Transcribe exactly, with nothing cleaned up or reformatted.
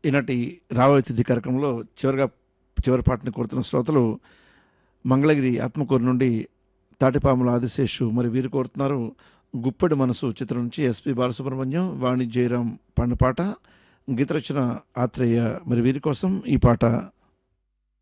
ఈనాటి రాబోయే తిథి కార్యక్రమంలో చివరిగా చివరి పాటని కోరుతున్న శ్రోతలు మంగళగిరి ఆత్మకూరు నుండి తాటిపాముల ఆదిశేషు మరి వీరు కోరుతున్నారు గుప్పెడి మనసు చిత్రం నుంచి ఎస్పి బాలసుబ్రహ్మణ్యం వాణి జయరాం పాడిన పాట, గీత రచన ఆత్రేయ. మరి వీరి కోసం ఈ పాట.